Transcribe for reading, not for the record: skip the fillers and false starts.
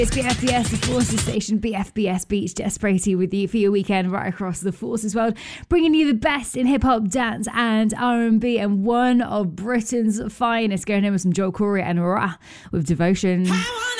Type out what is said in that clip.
It's BFBS, the Forces Station, BFBS Beach, Desperati with you for your weekend right across the Forces world, bringing you the best in hip-hop, dance and R&B, and one of Britain's finest, going in with some Joel Corey and Ra with Devotion.